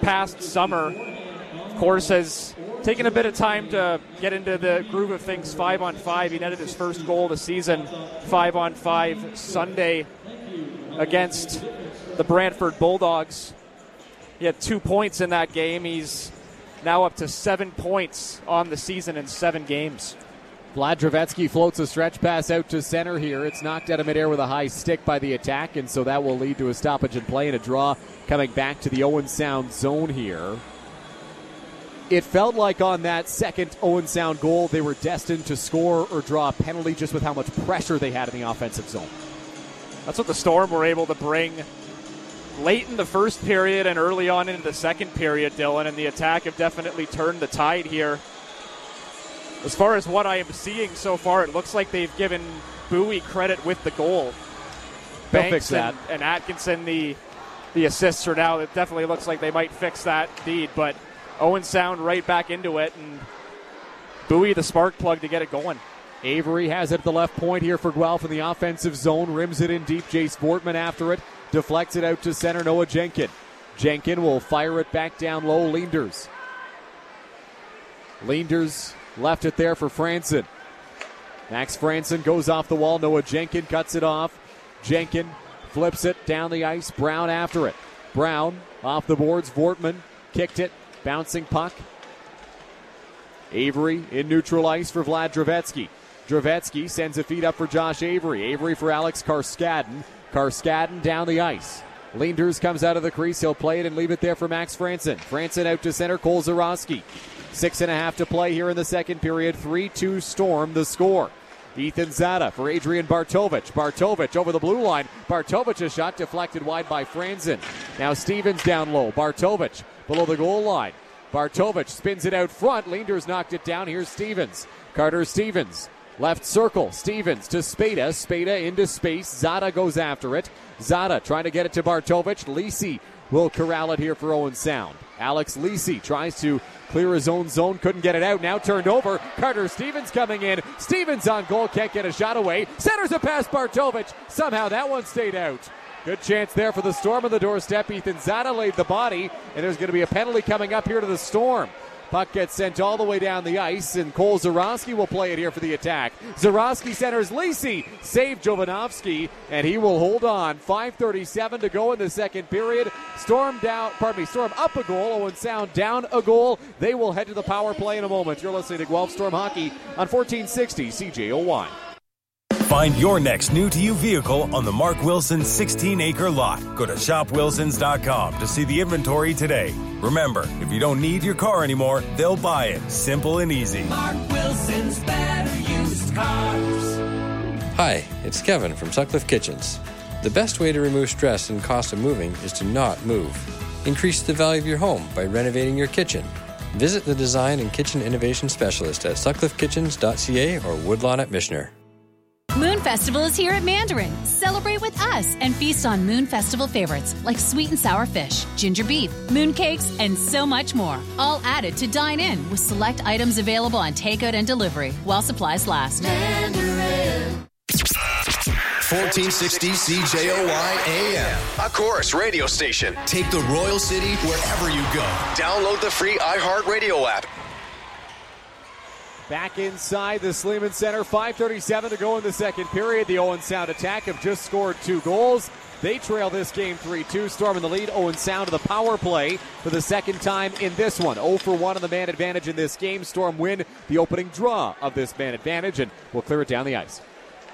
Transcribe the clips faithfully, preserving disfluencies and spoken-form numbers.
past summer, of course, has taken a bit of time to get into the groove of things five on five. He netted his first goal of the season, five on five Sunday against the Brantford Bulldogs. He had two points in that game. He's now up to seven points on the season in seven games. Vlad Dravetsky floats a stretch pass out to center here. It's knocked out of midair with a high stick by the attack, and so that will lead to a stoppage in play and a draw coming back to the Owen Sound zone here. It felt like on that second Owen Sound goal they were destined to score or draw a penalty just with how much pressure they had in the offensive zone. That's what the Storm were able to bring late in the first period and early on into the second period, Dylan, and the attack have definitely turned the tide here. As far as what I am seeing so far, it looks like they've given Bowie credit with the goal. They'll fix Banks that. and, and Atkinson, the the assists are now. It definitely looks like they might fix that indeed, but Owen Sound right back into it, and Bowie the spark plug to get it going. Avery has it at the left point here for Guelph in the offensive zone. Rims it in deep. Jace Vortman after it. Deflects it out to center. Noah Jenkin. Jenkin will fire it back down low. Leenders. Leenders left it there for Franson. Max Franson goes off the wall. Noah Jenkin cuts it off. Jenkin flips it down the ice. Brown after it. Brown off the boards. Vortman kicked it. Bouncing puck. Avery in neutral ice for Vlad Dravetsky. Dravetsky sends a feed up for Josh Avery. Avery for Alex Karskadin. Karskadin down the ice. Leenders comes out of the crease. He'll play it and leave it there for Max Franson. Franson out to center. Cole Zarowski. Six and a half to play here in the second period. three two Storm the score. Ethan Zada for Adrian Bartovich. Bartovich over the blue line. Bartovich's shot deflected wide by Franson. Now Stevens down low. Bartovich below the goal line. Bartovich spins it out front. Leenders knocked it down. Here's Stevens. Carter Stevens. Left circle. Stevens to Spada. Spada into space. Zada goes after it. Zada trying to get it to Bartovich. Lisi will corral it here for Owen Sound. Alex Lisi tries to clear his own zone. Couldn't get it out. Now turned over. Carter Stevens coming in. Stevens on goal. Can't get a shot away. Centers it past Bartovich. Somehow that one stayed out. Good chance there for the Storm on the doorstep. Ethan Zada laid the body, and there's going to be a penalty coming up here to the Storm. Puck gets sent all the way down the ice, and Cole Zarowski will play it here for the attack. Zarowski centers Lisi. Save Jovanovski, and he will hold on. five thirty-seven to go in the second period. Storm down, pardon me, Storm up a goal. Owen Sound down a goal. They will head to the power play in a moment. You're listening to Guelph Storm Hockey on fourteen sixty C J O Y. Find your next new-to-you vehicle on the Mark Wilson sixteen-acre lot. Go to shop wilsons dot com to see the inventory today. Remember, if you don't need your car anymore, they'll buy it. Simple and easy. Mark Wilson's better used cars. Hi, it's Kevin from Sutcliffe Kitchens. The best way to remove stress and cost of moving is to not move. Increase the value of your home by renovating your kitchen. Visit the Design and Kitchen Innovation Specialist at sutcliffe kitchens dot c a or Woodlawn at Michener. Moon Festival is here at Mandarin. Celebrate with us and feast on Moon Festival favorites like sweet and sour fish, ginger beef, moon cakes, and so much more. All added to dine in with select items available on takeout and delivery while supplies last. Mandarin. fourteen sixty C J O Y A M. A Chorus radio station. Take the Royal City wherever you go. Download the free iHeartRadio app. Back inside the Sleeman Center. five thirty-seven to go in the second period. The Owen Sound attack have just scored two goals. They trail this game three two. Storm in the lead. Owen Sound to the power play for the second time in this one. oh for one on the man advantage in this game. Storm win the opening draw of this man advantage and will clear it down the ice.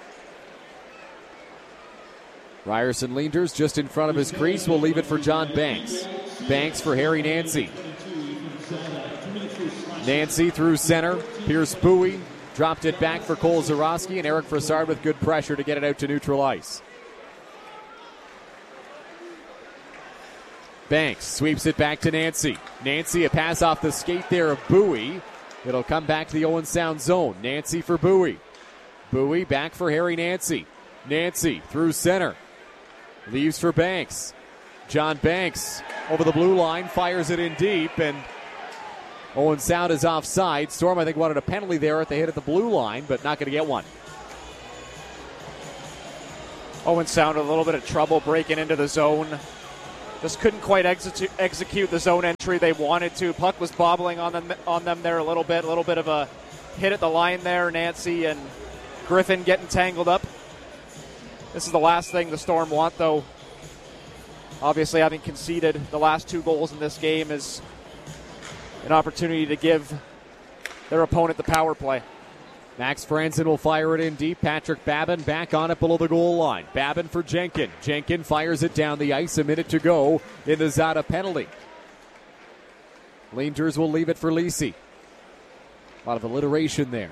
Ryerson Leenders just in front of his crease. Will leave it for John Banks. Banks for Harry Nancy. Nancy through center. Pierce Bowie dropped it back for Cole Zarowski, and Eric Brassard with good pressure to get it out to neutral ice. Banks sweeps it back to Nancy. Nancy, a pass off the skate there of Bowie. It'll come back to the Owen Sound zone. Nancy for Bowie. Bowie back for Harry Nancy. Nancy through center. Leaves for Banks. John Banks over the blue line, fires it in deep, and Owen Sound is offside. Storm, I think, wanted a penalty there if they hit at the blue line, but not going to get one. Owen Sound a little bit of trouble breaking into the zone just couldn't quite execute, execute the zone entry they wanted to. Puck was bobbling on them, on them there a little bit, a little bit of a hit at the line there. Nancy and Griffin getting tangled up. This is the last thing the Storm want, though. Obviously, having conceded the last two goals in this game is an opportunity to give their opponent the power play. Max Franzen will fire it in deep. Patrick Babin back on it below the goal line. Babin for Jenkin. Jenkin fires it down the ice. A minute to go in the Zada penalty. Leanders will leave it for Lisi. A lot of alliteration there.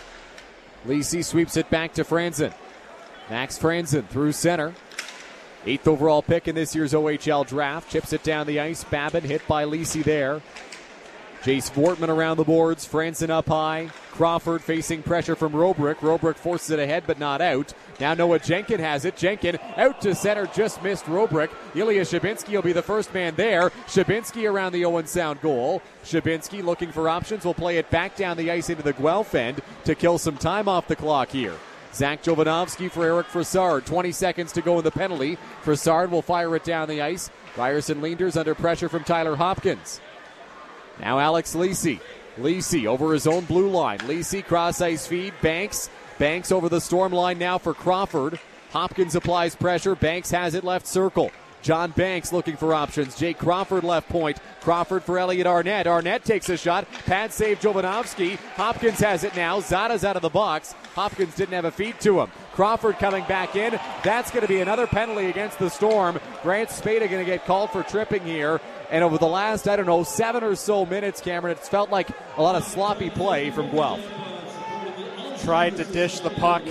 Lisi sweeps it back to Franzen. Max Franzen through center. Eighth overall pick in this year's O H L draft. Chips it down the ice. Babin hit by Lisi there. Jace Vortman around the boards. Franzen up high. Crawford facing pressure from Robrick. Robrick forces it ahead but not out. Now Noah Jenkin has it. Jenkin out to center. Just missed Robrick. Ilya Shabinsky will be the first man there. Shabinsky around the Owen Sound goal. Shabinsky looking for options. Will play it back down the ice into the Guelph end to kill some time off the clock here. Zach Jovanovski for Eric Frassard. twenty seconds to go in the penalty. Frassard will fire it down the ice. Ryerson Leanders under pressure from Tyler Hopkins. Now Alex Lisi. Lisi over his own blue line. Lisi cross ice feed. Banks. Banks over the Storm line now for Crawford. Hopkins applies pressure. Banks has it left circle. John Banks looking for options. Jake Crawford left point. Crawford for Elliot Arnett. Arnett takes a shot. Pad save Jovanovski. Hopkins has it now. Zada's out of the box. Hopkins didn't have a feed to him. Crawford coming back in. That's going to be another penalty against the Storm. Grant Spada going to get called for tripping here. And over the last, I don't know, seven or so minutes, Cameron, it's felt like a lot of sloppy play from Guelph. Tried to dish the puck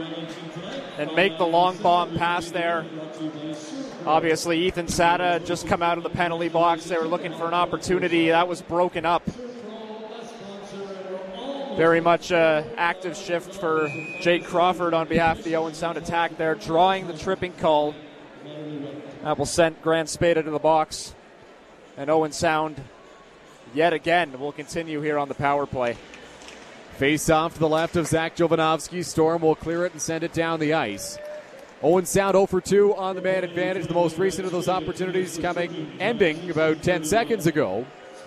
and make the long bomb pass there. Obviously, Ethan Sada just come out of the penalty box. They were looking for an opportunity. That was broken up. Very much an active shift for Jake Crawford on behalf of the Owen Sound attack there, drawing the tripping call. That will send Grant Spada to the box. And Owen Sound, yet again, will continue here on the power play. Face off to the left of Zach Jovanovski. Storm will clear it and send it down the ice. Owen Sound oh for two on the man advantage. The most recent of those opportunities coming, ending about ten seconds ago.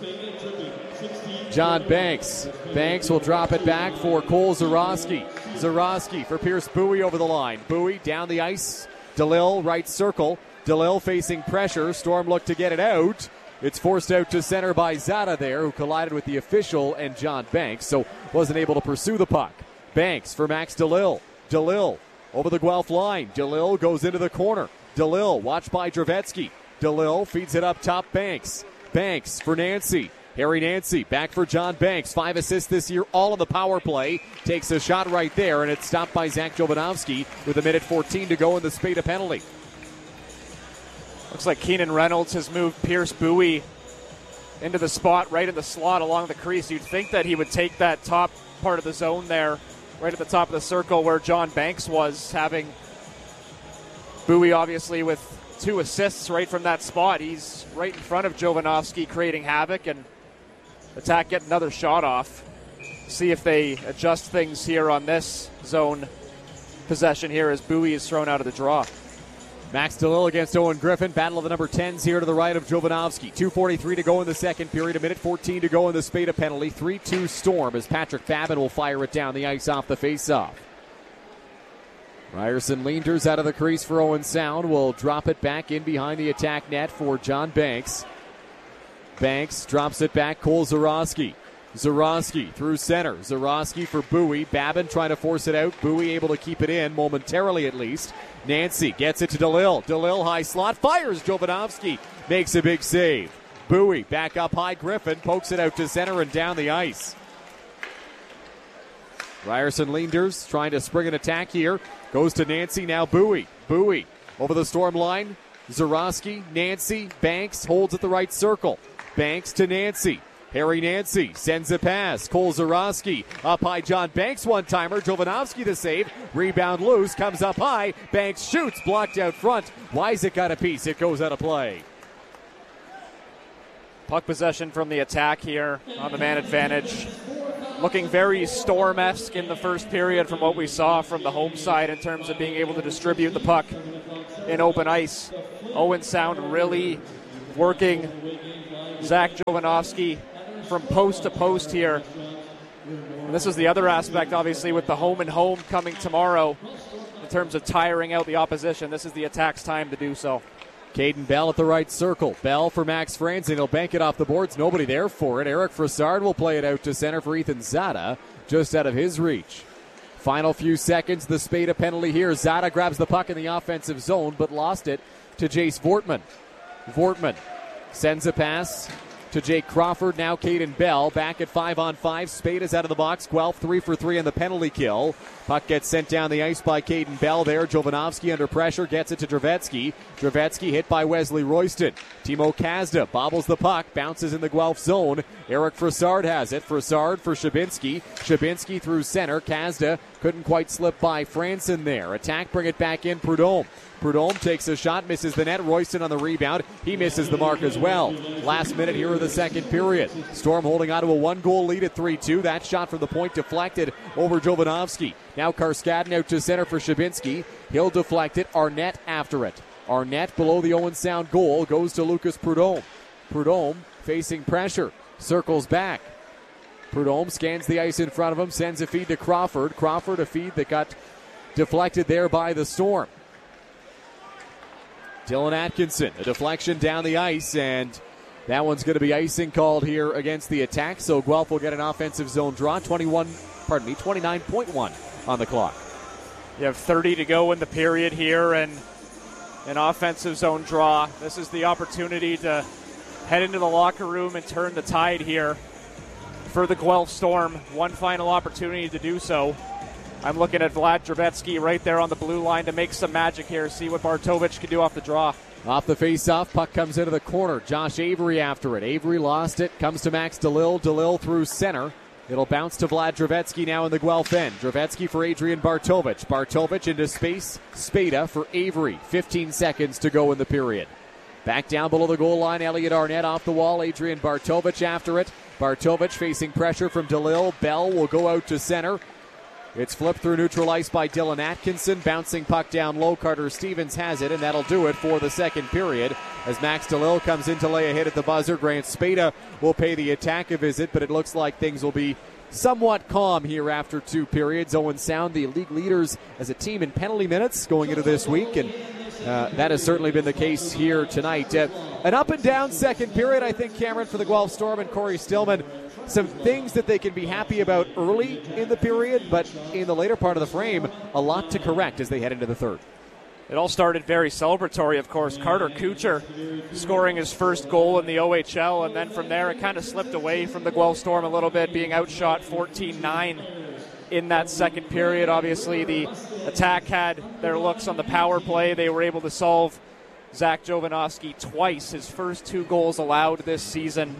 John Banks. Banks will drop it back for Cole Zarowski. Zarowski for Pierce Bowie over the line. Bowie down the ice. DeLille right circle. DeLille facing pressure. Storm look to get it out. It's forced out to center by Zada there, who collided with the official and John Banks, so wasn't able to pursue the puck. Banks for Max DeLille. DeLille over the Guelph line. DeLille goes into the corner. DeLille watched by Dravetsky. DeLille feeds it up top. Banks. Banks for Nancy. Harry Nancy back for John Banks. Five assists this year, all on the power play. Takes a shot right there, and it's stopped by Zach Jovanovski with a minute fourteen to go in the Spada penalty. Looks like Keenan Reynolds has moved Pierce Bowie into the spot right in the slot along the crease. You'd think that he would take that top part of the zone there, right at the top of the circle where John Banks was, having Bowie obviously with two assists right from that spot. He's right in front of Jovanovski creating havoc, and attack get another shot off. See if they adjust things here on this zone possession here as Bowie is thrown out of the draw. Max DeLille against Owen Griffin. Battle of the number tens here to the right of Jovanovski. two forty-three to go in the second period. A minute fourteen to go in the Spada penalty. three two Storm as Patrick Babin will fire it down the ice off the faceoff. Ryerson Leanders out of the crease for Owen Sound. Will drop it back in behind the attack net for John Banks. Banks drops it back. Cole Zarowski. Zarowski through center. Zarowski for Bowie. Babin trying to force it out. Bowie able to keep it in momentarily at least. Nancy gets it to DeLille. DeLille high slot. Fires. Jovanovski makes a big save. Bowie back up high. Griffin pokes it out to center and down the ice. Ryerson Leanders trying to spring an attack here. Goes to Nancy. Now Bowie. Bowie over the Storm line. Zarowski. Nancy. Banks holds at the right circle. Banks to Nancy. Harry Nancy sends a pass. Cole Zarowski up high. John Banks one-timer. Jovanovski the save. Rebound loose. Comes up high. Banks shoots. Blocked out front. Wysick got a piece. It goes out of play. Puck possession from the attack here on the man advantage. Looking very Storm-esque in the first period from what we saw from the home side in terms of being able to distribute the puck in open ice. Owen Sound really working Zach Jovanovski from post to post here. And this is the other aspect, obviously, with the home and home coming tomorrow in terms of tiring out the opposition. This is the attack's time to do so. Caden Bell at the right circle. Bell for Max Franzen. He'll bank it off the boards. Nobody there for it. Eric Frassard will play it out to center for Ethan Zada, just out of his reach. Final few seconds, the Spada penalty here. Zada grabs the puck in the offensive zone, but lost it to Jace Vortman. Vortman sends a pass to Jake Crawford. Now Caden Bell back at five on five. Spada's out of the box. Guelph three for three on the penalty kill. Puck gets sent down the ice by Caden Bell there. Jovanovski under pressure gets it to Drevetsky. Drevetsky hit by Wesley Royston. Timo Kazda bobbles the puck, bounces in the Guelph zone. Eric Frassard has it. Frassard for Shabinski. Shabinski through center. Kazda couldn't quite slip by Franson there. Attack, bring it back in. Prudhomme. Prudhomme takes a shot, misses the net. Royston on the rebound. He misses the mark as well. Last minute here of the second period. Storm holding on to a one-goal lead at three two. That shot from the point deflected over Jovanovski. Now Karskadin out to center for Shabinski. He'll deflect it. Arnett after it. Arnett below the Owen Sound goal goes to Lucas Prudhomme. Prudhomme facing pressure. Circles back. Prudhomme scans the ice in front of him. Sends a feed to Crawford. Crawford, a feed that got deflected there by the Storm. Dylan Atkinson, a deflection down the ice, and that one's going to be icing called here against the Attack, so Guelph will get an offensive zone draw. twenty-one, pardon me, twenty-nine point one on the clock. You have thirty to go in the period here, and an offensive zone draw. This is the opportunity to head into the locker room and turn the tide here for the Guelph Storm. One final opportunity to do so. I'm looking at Vlad Drevetsky right there on the blue line to make some magic here, see what Bartovich can do off the draw. Off the face-off, puck comes into the corner. Josh Avery after it. Avery lost it, comes to Max DeLille. DeLille through center. It'll bounce to Vlad Drevetsky now in the Guelph end. Drevetsky for Adrian Bartovich. Bartovich into space. Spada for Avery. fifteen seconds to go in the period. Back down below the goal line, Elliot Arnett off the wall. Adrian Bartovich after it. Bartovich facing pressure from DeLille. Bell will go out to center. It's flipped through neutral ice by Dylan Atkinson. Bouncing puck down low. Carter Stevens has it, and that'll do it for the second period. As Max DeLille comes in to lay a hit at the buzzer, Grant Spada will pay the Attack a visit, but it looks like things will be somewhat calm here after two periods. Owen Sound, the league leaders as a team in penalty minutes going into this week, and uh, that has certainly been the case here tonight. Uh, an up and down second period, I think, Cameron, for the Guelph Storm and Corey Stillman. Some things that they can be happy about early in the period, but in the later part of the frame, a lot to correct as they head into the third. It all started very celebratory, of course. Carter Kucher scoring his first goal in the O H L, and then from there it kind of slipped away from the Guelph Storm a little bit, being outshot fourteen nine in that second period. Obviously, the Attack had their looks on the power play. They were able to solve Zach Jovanovski twice, his first two goals allowed this season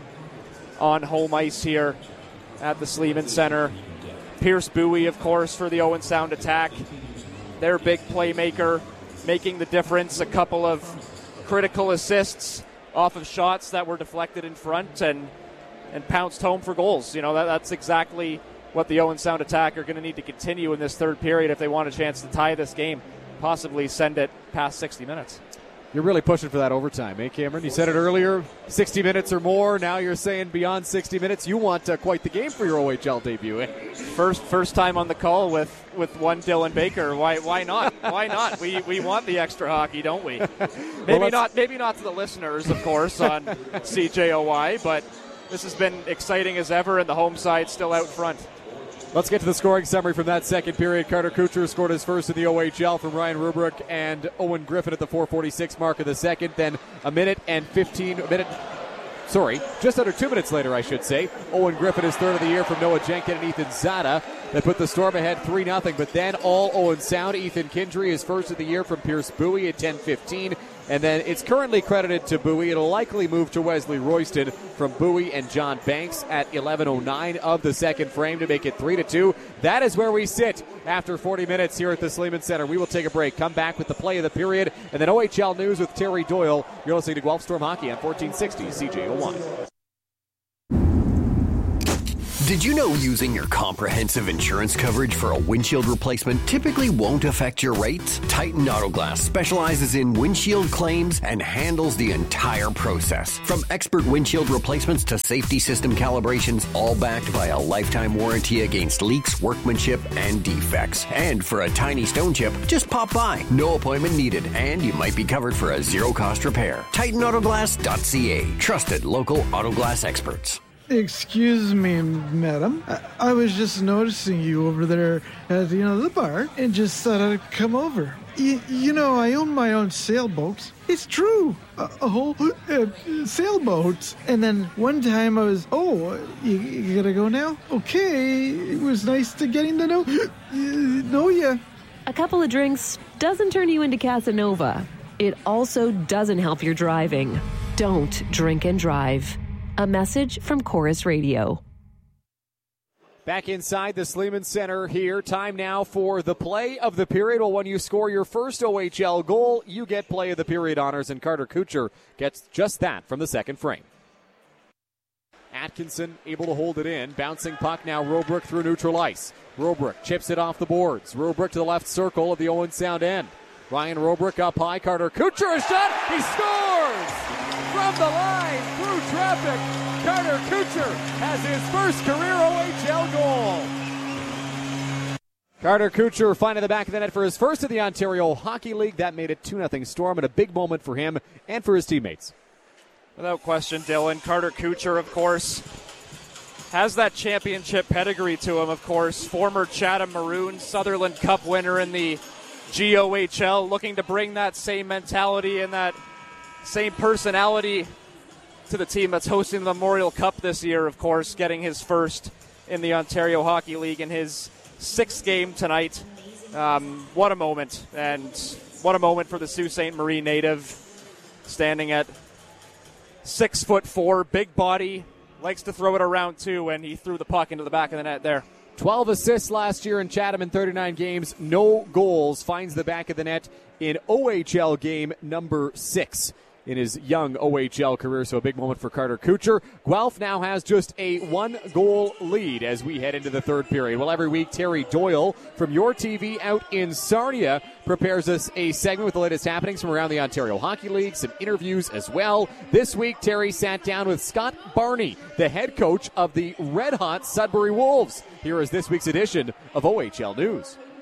on home ice here at the Sleeman Center. Pierce Bowie, of course, for the Owen Sound Attack. Their big playmaker, making the difference. A couple of critical assists off of shots that were deflected in front and and pounced home for goals. You know, that, that's exactly what the Owen Sound Attack are going to need to continue in this third period if they want a chance to tie this game, possibly send it past sixty minutes. You're really pushing for that overtime, eh, Cameron? You said it earlier, sixty minutes or more. Now you're saying beyond sixty minutes. You want uh, quite the game for your O H L debut, eh? First first time on the call with, with one Dylan Baker. Why why not? Why not? We we want the extra hockey, don't we? Maybe well, not maybe not to the listeners, of course, on C J O Y, but this has been exciting as ever, and the home side still out front. Let's get to the scoring summary from that second period. Carter Kucher scored his first in the O H L from Ryan Rubrick and Owen Griffin at the four forty-six mark of the second. Then a minute and fifteen minute, sorry, just under two minutes later, I should say. Owen Griffin is third of the year from Noah Jenkin and Ethan Zada. That put the Storm ahead three nothing. But then all Owen Sound. Ethan Kindry is first of the year from Pierce Bowie at ten fifteen. And then it's currently credited to Bowie. It'll likely move to Wesley Royston from Bowie and John Banks at eleven oh nine of the second frame to make it three to two. That is where we sit after forty minutes here at the Sleeman Center. We will take a break, come back with the play of the period, and then O H L News with Terry Doyle. You're listening to Guelph Storm Hockey on fourteen sixty C J O Y. Did you know using your comprehensive insurance coverage for a windshield replacement typically won't affect your rates? Titan Auto Glass specializes in windshield claims and handles the entire process. From expert windshield replacements to safety system calibrations, all backed by a lifetime warranty against leaks, workmanship, and defects. And for a tiny stone chip, just pop by. No appointment needed, and you might be covered for a zero-cost repair. Titan Auto Glass dot c a. Trusted local auto glass experts. Excuse me, madam. I, I was just noticing you over there at, you know, the bar and just thought I'd come over. Y- you know, I own my own sailboat. It's true. A, a whole uh, sailboat. And then one time I was, oh, you, you gotta go now? Okay. It was nice to getting to know, uh, know ya. A couple of drinks doesn't turn you into Casanova. It also doesn't help your driving. Don't drink and drive. A message from Chorus Radio. Back inside the Sleeman Center here. Time now for the play of the period. Well, when you score your first O H L goal, you get play of the period honors, and Carter Kucher gets just that from the second frame. Atkinson able to hold it in. Bouncing puck now, Robrook through neutral ice. Robrook chips it off the boards. Robrook to the left circle of the Owen Sound end. Ryan Robrook up high. Carter Kucher, a shot. He scores! From the line, through traffic, Carter Kucher has his first career O H L goal. Carter Kucher finding the back of the net for his first of the Ontario Hockey League. That made it two nothing Storm, and a big moment for him and for his teammates. Without question, Dylan. Carter Kucher, of course, has that championship pedigree to him, of course. Former Chatham Maroons Sutherland Cup winner in the G O H L, looking to bring that same mentality and that same personality to the team that's hosting the Memorial Cup this year, of course, getting his first in the Ontario Hockey League in his sixth game tonight. Um, what a moment, and what a moment for the Sault Ste. Marie native, standing at six foot four, big body, likes to throw it around too, and he threw the puck into the back of the net there. twelve assists last year in Chatham in thirty-nine games, no goals, finds the back of the net in O H L game number six in his young O H L career, so a big moment for Carter Kucher. Guelph now has just a one-goal lead as we head into the third period. Well, every week, Terry Doyle from Your T V out in Sarnia prepares us a segment with the latest happenings from around the Ontario Hockey League, some interviews as well. This week, Terry sat down with Scott Barney, the head coach of the red-hot Sudbury Wolves. Here is this week's edition of O H L News.